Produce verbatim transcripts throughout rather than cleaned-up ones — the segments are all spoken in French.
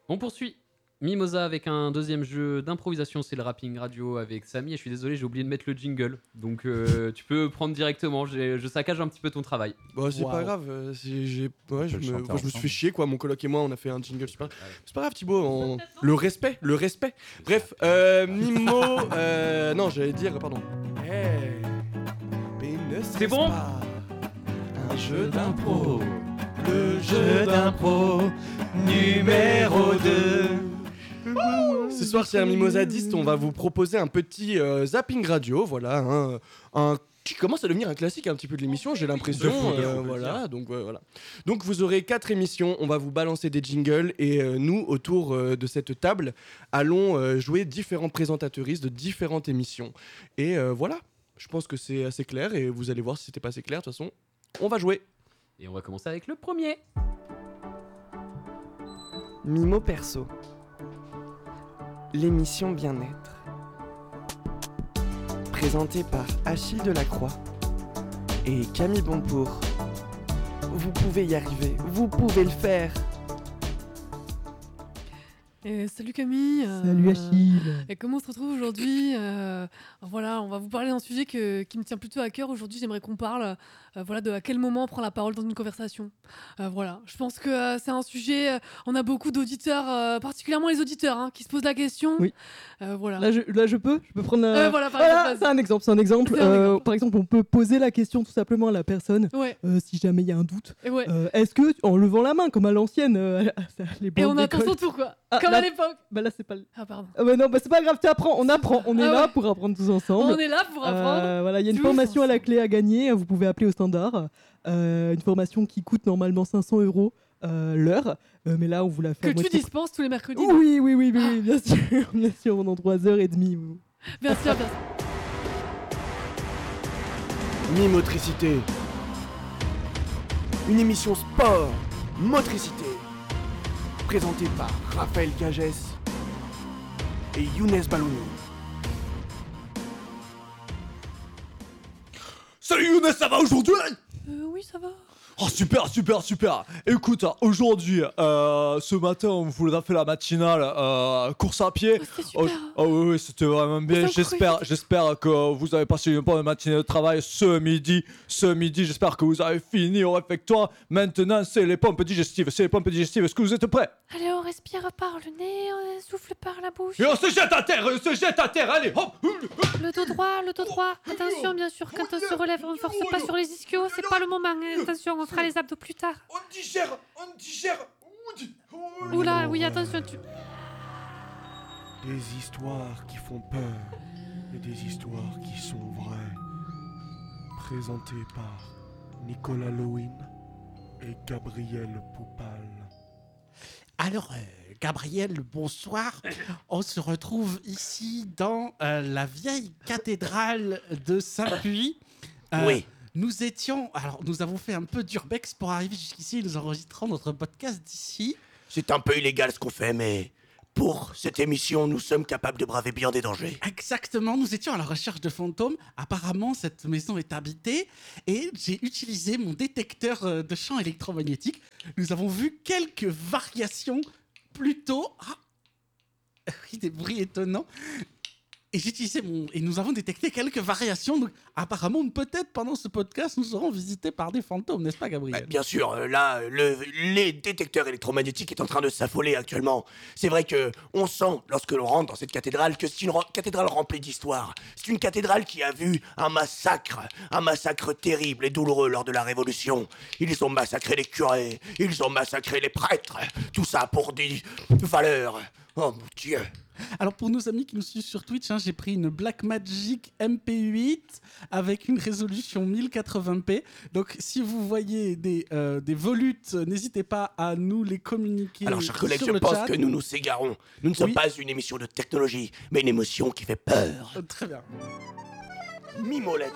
On poursuit. Mimosa avec un deuxième jeu d'improvisation, c'est le rapping radio avec Samy. Et je suis désolé, j'ai oublié de mettre le jingle. Donc euh, tu peux prendre directement. J'ai, je saccage un petit peu ton travail. Bon, c'est Wow. pas grave. euh, c'est- j'ai, ouais, je, peut le me, chanter moi, je me suis ensemble. fait chier, quoi. Mon coloc et moi, on a fait un jingle super. C'est pas grave, Thibaut. on- Le respect, le respect. Bref, euh, Mimo. euh, non, j'allais dire, pardon. Hey, mais ne C'est serait-ce bon pas un jeu d'impro. Le jeu d'impro numéro deux. Ce soir, cher Mimosadiste, on va vous proposer un petit euh, zapping radio, voilà, hein, un qui commence à devenir un classique un petit peu de l'émission, j'ai l'impression. De fou, de fou, euh, on peut le voilà, dire. donc euh, voilà. Donc vous aurez quatre émissions, on va vous balancer des jingles et euh, nous, autour euh, de cette table, allons euh, jouer différents présentateuristes de différentes émissions. Et euh, voilà, je pense que c'est assez clair et vous allez voir si c'était pas assez clair. De toute façon, on va jouer. Et on va commencer avec le premier. Mimo Perso, l'émission Bien-être. Présentée par Achille Delacroix et Camille Bonpour. Vous pouvez y arriver, vous pouvez le faire. Et salut Camille. euh, Salut Achille. Et comment on se retrouve aujourd'hui euh, Voilà, on va vous parler d'un sujet que, qui me tient plutôt à cœur. Aujourd'hui, j'aimerais qu'on parle euh, voilà, de à quel moment on prend la parole dans une conversation. Euh, voilà, je pense que euh, c'est un sujet. euh, on a beaucoup d'auditeurs, euh, particulièrement les auditeurs, hein, qui se posent la question. Oui. Euh, voilà. Là je, là, je peux Je peux prendre. Euh, voilà, par Voilà, exemple, c'est un exemple. C'est un exemple. C'est un Euh, exemple. par exemple, on peut poser la question tout simplement à la personne Ouais. euh, si jamais il y a un doute. Et ouais. Euh, Est-ce que, en levant la main, comme à l'ancienne, euh, à les Et bancs on attend d'école- son tour, quoi. Ah, Comme là- à l'époque. Bah là, c'est pas. le- Ah, pardon. Ah bah non, bah c'est pas grave. Tu apprends. On apprend. On est Ah là ouais. pour apprendre tous ensemble. On est là pour apprendre. Euh, voilà, il y a une tous formation à la ensemble. clé à gagner. Vous pouvez appeler au standard. Euh, une formation qui coûte normalement cinq cents euros euh, l'heure. Euh, mais là, on vous la fait. Que à tu moitié- dispenses tous les mercredis. Oui, oui, oui, oui, oui, bien sûr, bien sûr, pendant trois heures et demie. vous- Bien sûr, bien sûr. Mimotricité. Une émission sport, motricité. Présentée par Raphaël Cagès et Younes Balouni. Salut Younes, ça va aujourd'hui? Euh, oui, ça va. Oh super, super, super. Écoute, hein, aujourd'hui, euh, ce matin, on vous a fait la matinale euh, course à pied. Oh, c'était super. Oh, oh oui, oui, c'était vraiment bien. C'est J'espère, incroyable. j'espère que vous avez passé une bonne matinée de travail ce midi. Ce midi, j'espère que vous avez fini au réfectoire. Maintenant, c'est les pompes digestives. C'est les pompes digestives. Est-ce que vous êtes prêts? Allez, on respire par le nez, on souffle par la bouche. Et on se jette à terre, on se jette à terre. Allez, hop. Le dos droit, le dos droit. Attention, bien sûr, quand on se relève, on ne force pas sur les ischios, c'est pas le moment. hein. Attention, on fera les abdos plus tard. On digère, on digère. Oula, oui, attention, tu... Des histoires qui font peur et des histoires qui sont vraies. Présentées par Nicolas Lowin et Gabriel Poupal. Alors, euh, Gabriel, bonsoir. On se retrouve ici dans euh, la vieille cathédrale de Saint-Puy. Euh, Oui. Nous étions... Alors, nous avons fait un peu d'urbex pour arriver jusqu'ici. Nous enregistrons notre podcast d'ici. C'est un peu illégal ce qu'on fait, mais pour cette émission, nous sommes capables de braver bien des dangers. Exactement, nous étions à la recherche de fantômes. Apparemment, cette maison est habitée et j'ai utilisé mon détecteur euh, de champs électromagnétiques. Nous avons vu quelques variations plutôt... Ah oui, des bruits étonnants. Et j'ai utilisé mon... Et nous avons détecté quelques variations. Donc, apparemment, peut-être pendant ce podcast, nous serons visités par des fantômes, n'est-ce pas, Gabriel? Bah, bien sûr, euh, là, le, les détecteurs électromagnétiques est en train de s'affoler actuellement. C'est vrai que on sent, lorsque l'on rentre dans cette cathédrale, que c'est une ro- cathédrale remplie d'histoire. C'est une cathédrale qui a vu un massacre, un massacre terrible et douloureux lors de la Révolution. Ils ont massacré les curés, ils ont massacré les prêtres. Tout ça pour des valeurs. Oh mon Dieu. Alors pour nos amis qui nous suivent sur Twitch, hein, j'ai pris une Blackmagic M P huit avec une résolution mille quatre-vingts p. Donc si vous voyez des, euh, des volutes, n'hésitez pas à nous les communiquer. Alors, chers collègues, sur je le pense chat. que nous nous égarons. Nous ne sommes Oui. pas une émission de technologie, mais une émotion qui fait peur. Euh, Très bien. Mimolette.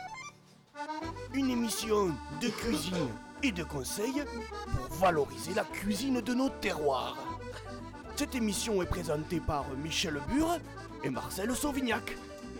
Une émission de cuisine et de conseils pour valoriser la cuisine de nos terroirs. Cette émission est présentée par Michel Bure et Marcel Sauvignac.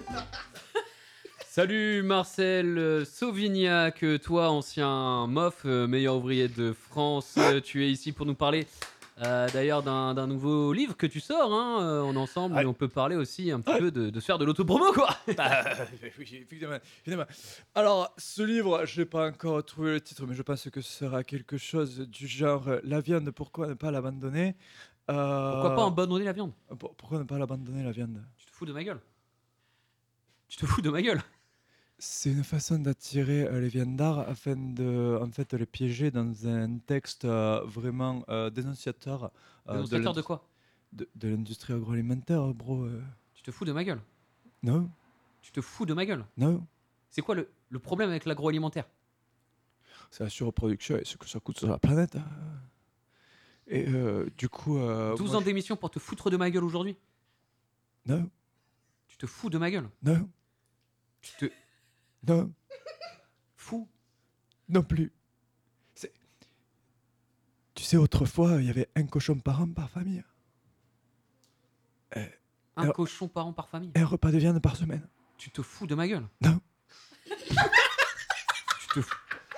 Salut Marcel euh, Sauvignac, euh, toi ancien M O F, euh, meilleur ouvrier de France, euh, tu es ici pour nous parler Euh, D'ailleurs, d'un d'un nouveau livre que tu sors, hein, euh, on est ensemble, Ouais. et on peut parler aussi un petit peu de, de se faire de l'autopromo, quoi. Ah, oui, évidemment, évidemment. Alors, ce livre, je n'ai pas encore trouvé le titre, mais je pense que ce sera quelque chose du genre euh, La viande, pourquoi ne pas l'abandonner Euh, Pourquoi pas abandonner la viande? pour- Pourquoi ne pas l'abandonner, la viande Tu te fous de ma gueule. Tu te fous de ma gueule. C'est une façon d'attirer euh, les viandards afin de en fait, les piéger dans un texte euh, vraiment euh, dénonciateur euh, Dénonciateur de l'indus- quoi? de, de l'industrie agroalimentaire, bro. euh. Tu te fous de ma gueule. Non, Tu te fous de ma gueule. non. C'est quoi le, le problème avec l'agroalimentaire? C'est la surproduction et ce que ça coûte sur la planète. hein. Et euh, du coup. euh, douze moi, ans d'émission pour te foutre de ma gueule aujourd'hui? je- Non, Tu te fous de ma gueule. non, Tu te non, fous. non plus. C'est- Tu sais, autrefois, il y avait un cochon par an par famille. Un Alors- cochon par an par famille. Un repas de viande par semaine. Tu te fous de ma gueule. Non. Tu te fous.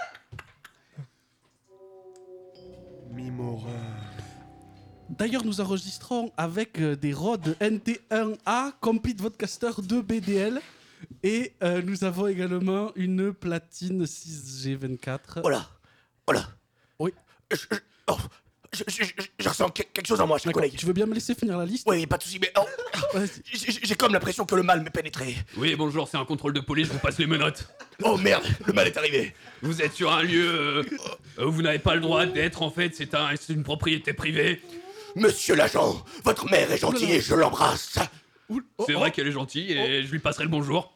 Mimora. D'ailleurs, nous enregistrons avec euh, des Rode N T un A Complete Vodcaster deux B D L. Et euh, nous avons également une platine six G vingt-quatre. Oh là, oh là. Oui. Je, je- oh, je- je- je- je ressens que- quelque chose en moi, cher D'accord. collègue. Tu veux bien me laisser finir la liste? Oui, pas de soucis, mais oh, Vas-y. j'ai j'ai comme l'impression que le mal m'est pénétré. Oui, bonjour, c'est un contrôle de police, je vous passe les menottes. Oh merde, le mal est arrivé. Vous êtes sur un lieu euh, euh, où vous n'avez pas le droit d'être, en fait, c'est un, c'est une propriété privée. Monsieur l'agent, votre mère est gentille et je l'embrasse. Ouh, oh, C'est oh. vrai qu'elle est gentille et je lui passerai le bonjour.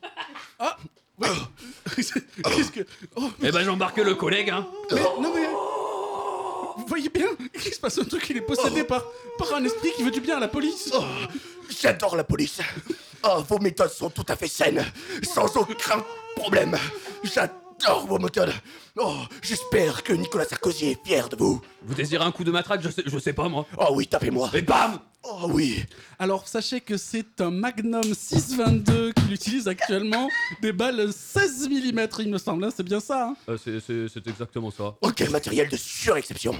Qu'est-ce que. Oh, Eh ben, j'embarque le collègue, hein. mais, non mais. Vous voyez bien qu'il se passe un truc, il est possédé par, par un esprit qui veut du bien à la police. Oh, j'adore la police. Oh, vos méthodes sont tout à fait saines, sans aucun problème. J'adore vos méthodes. Oh, j'espère que Nicolas Sarkozy est fier de vous. Vous désirez un coup de matraque? Je sais, je sais pas, moi. Oh oui, tapez-moi. Et bam! Oh oui. Alors sachez que c'est un Magnum six vingt-deux qu'il utilise actuellement, des balles seize millimètres il me semble, hein, c'est bien ça hein. Euh, c'est- c'est c'est exactement ça. Oh, quel matériel de surexception.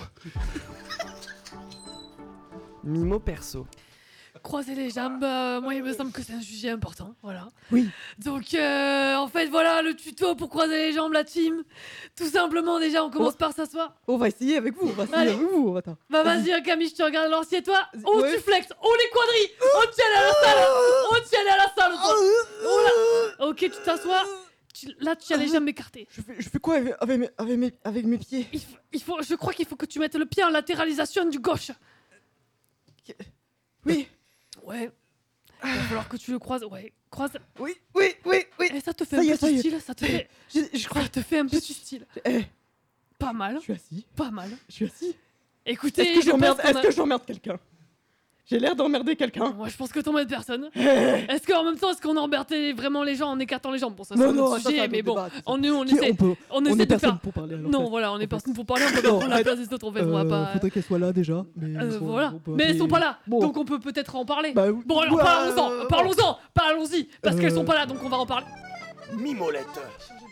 Mimo perso. Croiser les jambes, euh, moi il me semble que c'est un sujet important, voilà. Oui. Donc euh, en fait voilà le tuto pour croiser les jambes la team. Tout simplement déjà on commence Oh. par s'asseoir. On va essayer avec vous, on va essayer Allez. avec vous. Attends. Bah vas-y Camille je te regarde alors assieds-toi. On Ouais. tu flexes, on les quadrilles, on tient à la salle, on tient à la salle. Oh là. Ok tu t'assois, Tu- là tu as les jambes écartées. Je fais, je fais quoi avec, avec mes, avec, mes, avec mes pieds? Il faut, il faut- je crois qu'il faut que tu mettes le pied en latéralisation du gauche. Oui, Ouais. Il va falloir que tu le croises. Ouais, croise. oui, oui, oui, oui. Et ça te fait Ça y un est, ça y petit est. style, ça te fait, Je, je crois. ça te fait un petit style. Eh, Pas mal, je suis assis, pas mal. je suis assis. Écoutez, Est-ce que je pense j'emmerde qu'on est-ce a- que j'emmerde quelqu'un? J'ai l'air d'emmerder quelqu'un. Moi, je pense que t'emmerdes personne. Eh. Est-ce qu'en même temps, est-ce qu'on emmerde vraiment les gens en écartant les jambes? Bon, ça c'est Non, un non, autre ça, sujet, c'est un mais autre bon, débat, ça. on est, on Qui- essaie, on peut, on on essaie est de personne faire. pour parler. alors, Non, en fait. voilà, on est en personne pour parler, on peut pas Non, prendre la arrête. place des autres, en fait, on va Euh, pas. Faudrait qu'elle soit là déjà. Mais Euh, on- voilà, on peut mais elles appeler- sont pas là, Bon. donc on peut peut-être en parler. Bah, oui. Bon, alors Bah, parlons-en, euh, parlons-en, parlons-y, parce qu'elles Euh. sont pas là, donc on va en parler. Mimolette.